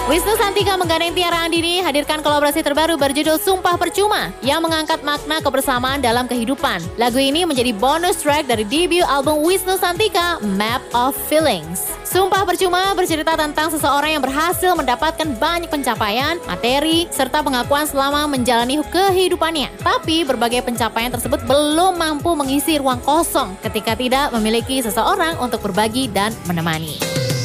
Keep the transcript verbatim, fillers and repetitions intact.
Wisnu Santika menggandeng Tiara Andini hadirkan kolaborasi terbaru berjudul Sumpah Percuma yang mengangkat makna kebersamaan dalam kehidupan. Lagu ini menjadi bonus track dari debut album Wisnu Santika, Map of Feelings. Sumpah Percuma bercerita tentang seseorang yang berhasil mendapatkan banyak pencapaian, materi, serta pengakuan selama menjalani kehidupannya. Tapi berbagai pencapaian tersebut belum mampu mengisi ruang kosong ketika tidak memiliki seseorang untuk berbagi dan menemani.